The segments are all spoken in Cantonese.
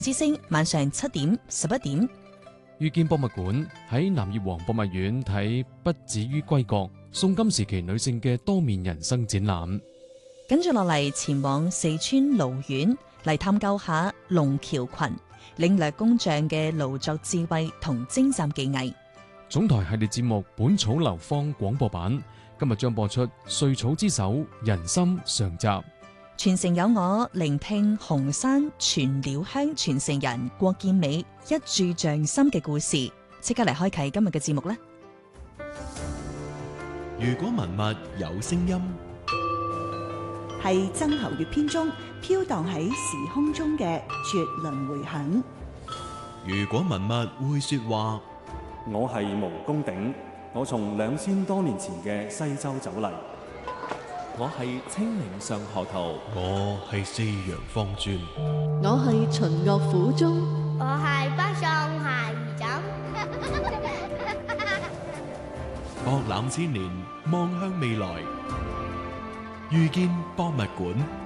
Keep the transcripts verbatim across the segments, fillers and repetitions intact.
之星晚上七點、十一點。 遇見博物館喺南越王博物院睇不止於歸國宋金時期女性嘅多面人生展覽。 跟住落嚟前往四川瀘縣嚟探究下龍橋群，領略工匠嘅勞作智慧同精湛技藝。 總台系列節目《本草流芳》廣播版今日將播出《歲草之首人參》上集。 傳承有我，聆聽紅山傳料香傳承人郭建美一炷匠心嘅故事，即刻嚟開啟今日嘅節目啦！ 如果文物有聲音， 係曾侯乙編中飄蕩喺時空中嘅絕倫迴響。 如果文物會說話， 我係毛公鼎，我從兩千多年前嘅西周走嚟。 我係清明上河圖， 我係四陽方尊， 我係秦樂府中， 我係北宋孩兒枕。 博覽千年，望向未來，遇見博物館。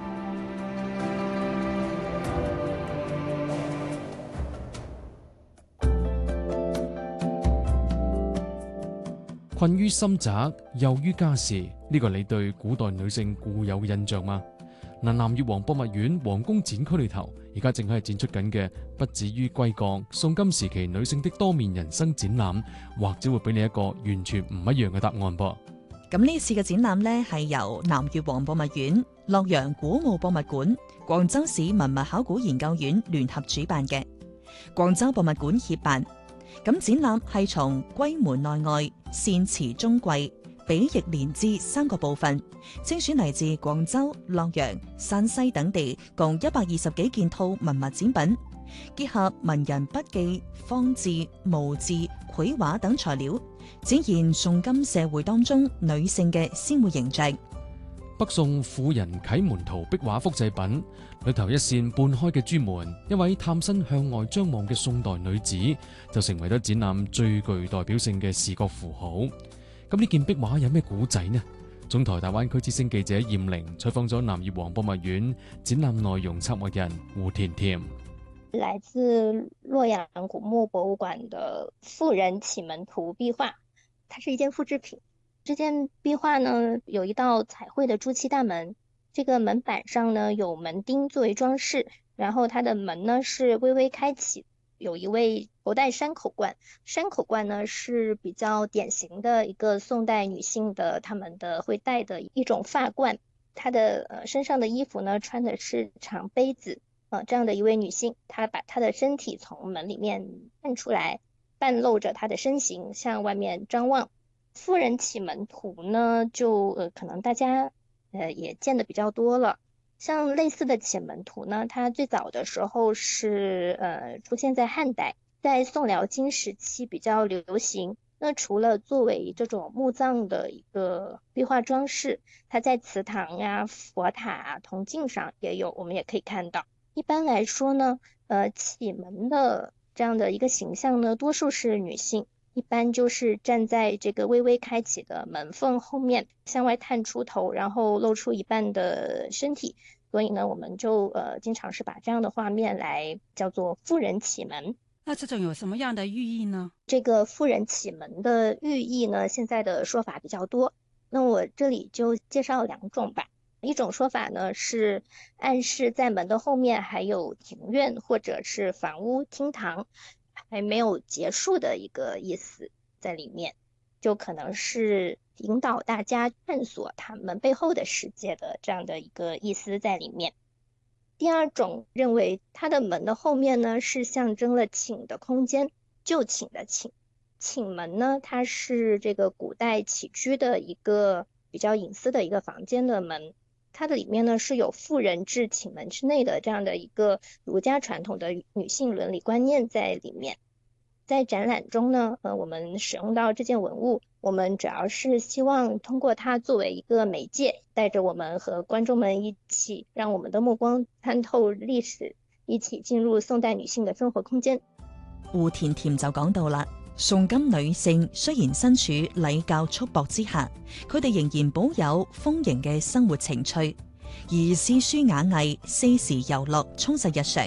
困於深宅，囿於家事，呢、這個你對古代女性固有嘅印象嗎？嗱，南越王博物院皇宮展區裏頭，而家正喺展出緊嘅不止於歸國宋金時期女性的多面人生展覽，或者會俾你一個完全唔一樣嘅答案噃。 咁呢次嘅展覽呢，係由南越王博物院、洛陽古墓博物館、廣州市文物考古研究院聯合主辦嘅，廣州博物館協辦。咁展覽係從歸門內外、善辭中貴、比翼連枝三個部分，精選嚟自廣州、洛陽、山西等地共一百二十幾件套文物展品，結合文人筆記、方志、墓志、繪畫等材料，展現宋金社會當中女性嘅鮮活形象。 北宋婦人啟門圖壁畫複製品裏頭一扇半開嘅朱門，一位探身向外張望嘅宋代女子，就成為咗展覽最具代表性嘅視覺符號。咁呢件壁畫有咩古仔呢？總台大灣區之聲記者艷玲採訪咗南越王博物院展覽內容策劃人胡甜甜。 來自洛陽古墓博物館的婦人啟門圖壁畫，它是一件複製品。這件壁畫呢，有一道彩繪的朱漆大門，這個門板上呢有門釘作為裝飾，然後它的門呢是微微開啟，有一位頭戴山口冠，山口冠呢是比較典型的一個宋代女性的她們的會戴的一種髮冠，她的呃身上的衣服呢穿的是長杯子，呃這樣的一位女性，她把她的身體從門裡面探出來，半露着她的身形向外面張望。婦人啟門圖呢，就呃可能大家呃也見得比較多了。像類似的啟門圖呢，它最早的時候是呃出現在漢代，在宋遼金時期比較流行。那除了作為這種墓葬的一個壁畫裝飾，它在祠堂呀、佛塔啊、銅鏡上也有，我們也可以看到。一般來說呢，呃啟門的這樣的一個形象呢，多數是女性。一般就是站在這個微微開啟的門縫後面，向外探出頭，然後露出一半的身體。所以呢，我們就呃經常是把這樣的畫面來叫做婦人啟門。 那這種有什麼樣的寓意呢？ 這個婦人啟門的寓意呢，現在的說法比較多。那我這裡就介紹兩種吧。一種說法呢，是暗示在門的後面還有庭院或者是房屋廳堂，還沒有結束的一個意思在裡面，就可能是引導大家探索他們背後的世界的這樣的一個意思在裡面。第二種認為它的門的後面呢，是象徵了寢的空間，就寢的寢。寢門呢，它是這個古代起居的一個比較隱私的一個房間的門，它的裡面呢是有婦人至寢門之內的這樣的一個儒家傳統的女性倫理觀念在裡面。在展覽中呢，呃，我們使用到這件文物，我們主要是希望通過它作為一個媒介，帶着我們和觀眾們一起，讓我們的目光參透歷史，一起進入宋代女性的生活空間。 胡甜甜就講到啦，宋金女性雖然身處禮教束縛之下，佢哋仍然保有豐盈嘅生活情趣，而詩書雅藝、四時遊樂充實日常。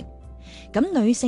咁女性